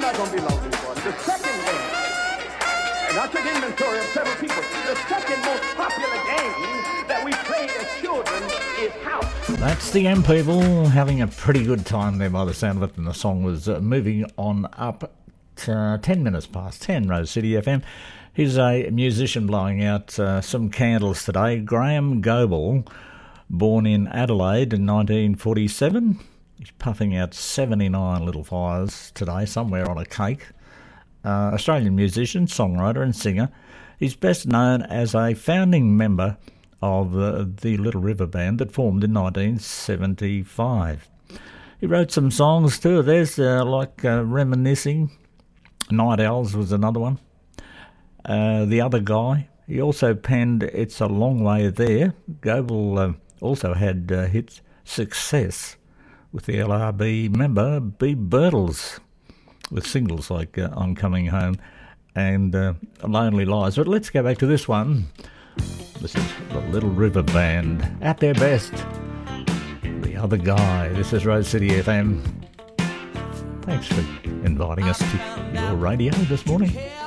not going to be long before. The second game, and I took inventory of several people, the second most popular game that we played as children is house. That's the M People having a pretty good time there by the sound of it, and the song was moving on up to 10 minutes past 10, Rose City FM. Here's a musician blowing out some candles today, Graham Goble, born in Adelaide in 1947. He's puffing out 79 little fires today, somewhere on a cake. Australian musician, songwriter and singer. He's best known as a founding member of the Little River Band that formed in 1975. He wrote some songs too. There's like Reminiscing, Night Owls was another one. The Other Guy. He also penned It's a Long Way There. Goble also had hit success with the LRB member B. Birtles, with singles like I'm Coming Home and Lonely Lies. But let's go back to this one. This is the Little River Band at their best. The Other Guy. This is Rose City FM. Thanks for inviting us to your radio this morning.